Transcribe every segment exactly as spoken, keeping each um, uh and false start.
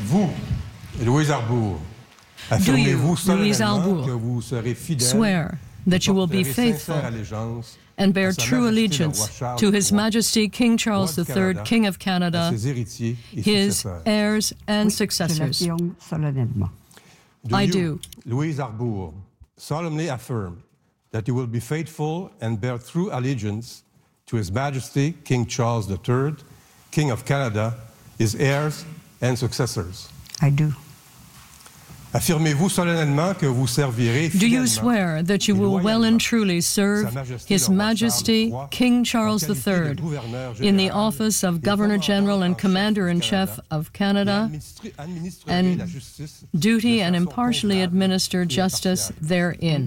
Vous, Louise Arbour, affirmez-vous solennellement que vous serez fidèle swear that you will be faithful and bear true allegiance to His Majesty King Charles the Third, King of Canada, his heirs and successors? I do. Louise Arbour solemnly affirm that you will be faithful and bear true allegiance to His Majesty King Charles the Third, King of Canada, his heirs and successors. I do. Affirmez-vous solennellement que vous servirez Do you swear that you will well and truly serve His Majesty King Charles the Third in the office of Governor-General and Commander-in-Chief of Canada and duty and impartially administer justice therein?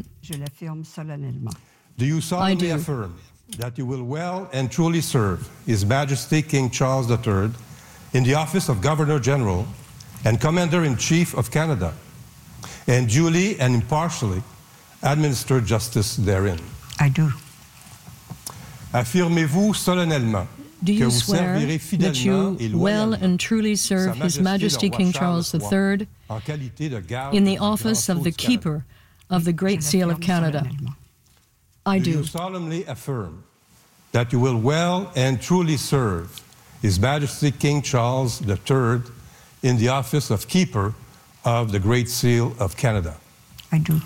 Do you solemnly affirm that you will well and truly serve His Majesty King Charles the Third in the office of Governor-General and Commander-in-Chief of Canada, and duly and impartially administer justice therein? I do. Affirmez-vous solennellement Do que you vous swear servirez that fidèlement et you well loyalement and truly serve Sa His Majesté Majesty le roi King Charles Charles the the Third en qualité de garde in the du office Grand of the Sceau du Canada? Keeper of the Great Seal of Canada? I Do you do. solemnly affirm that you will well and truly serve His Majesty King Charles the Third in the office of Keeper of the Great Seal of Canada? I do.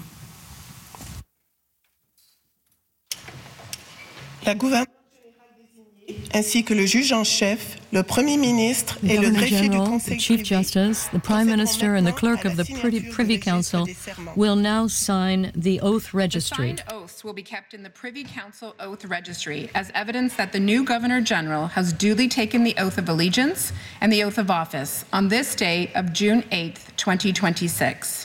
La gouverneure générale ainsi que le juge en chef, le Premier ministre et le Governor greffier du General, the Conseil Chief privé Justice, the Prime Minister, and the Clerk of the Privy, Privy Council will now sign the oath registry. The signed oaths will be kept in the Privy Council oath registry as evidence that the new Governor General has duly taken the oath of allegiance and the oath of office on this day of June eighth, twenty twenty-six.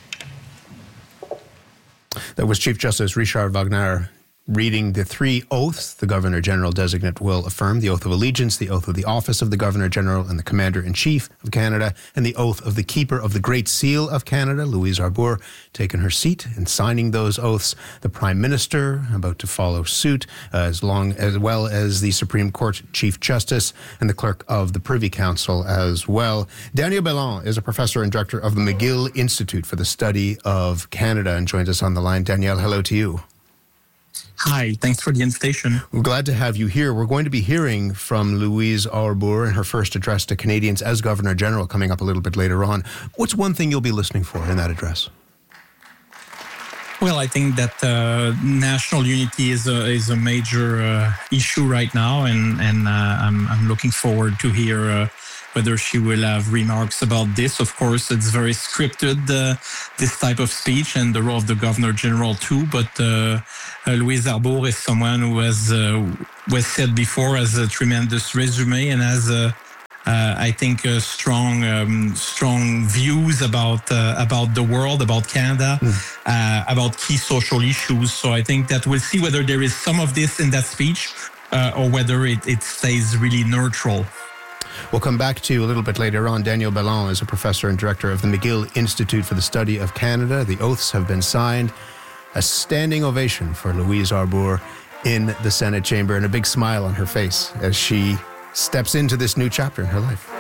That was Chief Justice Richard Wagner reading the three oaths the Governor-General designate will affirm: the oath of allegiance, the oath of the office of the Governor-General and the Commander-in-Chief of Canada, and the oath of the Keeper of the Great Seal of Canada. Louise Arbour taking her seat and signing those oaths. The Prime Minister about to follow suit, uh, as long as well as the Supreme Court Chief Justice and the Clerk of the Privy Council as well. Daniel Bellon is a professor and director of the McGill Institute for the Study of Canada and joins us on the line. Danielle, hello to you. Hi, thanks for the invitation. We're glad to have you here. We're going to be hearing from Louise Arbour in her first address to Canadians as Governor-General coming up a little bit later on. What's one thing you'll be listening for in that address? Well, I think that uh, national unity is a is a major uh, issue right now, and and uh, I'm I'm looking forward to hear uh, whether she will have remarks about this. Of course, it's very scripted, uh, this type of speech, and the role of the Governor General too. But uh, uh, Louise Arbour is someone who has uh, was said before has a tremendous resume and has a Uh, I think uh, strong, um, strong views about uh, about the world, about Canada, mm. uh, about key social issues. So I think that we'll see whether there is some of this in that speech, uh, or whether it, it stays really neutral. We'll come back to you a little bit later on. Daniel Bellon is a professor and director of the McGill Institute for the Study of Canada. The oaths have been signed. A standing ovation for Louise Arbour in the Senate chamber, and a big smile on her face as she steps into this new chapter in her life.